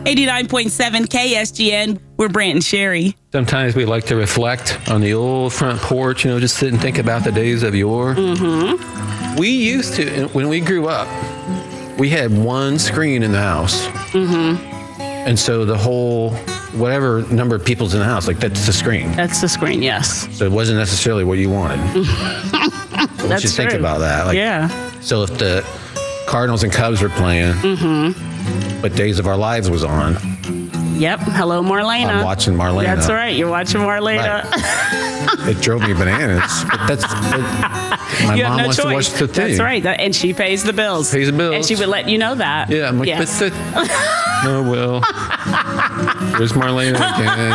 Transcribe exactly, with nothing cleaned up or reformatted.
eighty-nine point seven K S G N. We're Brant and Sherry. Sometimes we like to reflect on the old front porch, you know, just sit and think about the days of yore. Mm-hmm. We used to, when we grew up, we had one screen in the house. Mm-hmm. And so the whole, whatever number of people's in the house, like that's the screen. That's the screen, yes. So it wasn't necessarily what you wanted. What That's you think true. about that? Like, yeah. So if the Cardinals and Cubs were playing, Mm-hmm. but Days of Our Lives was on, Yep. Hello, Marlena. I'm watching Marlena. That's right. You're watching Marlena. Right. It drove me bananas. But that's it, my You have mom no wants choice. to watch the thing. That's right. That, and she pays the bills. Pays the bills. And she would let you know that. Yeah, I'm like, yes. but the, oh well. There's Marlena again.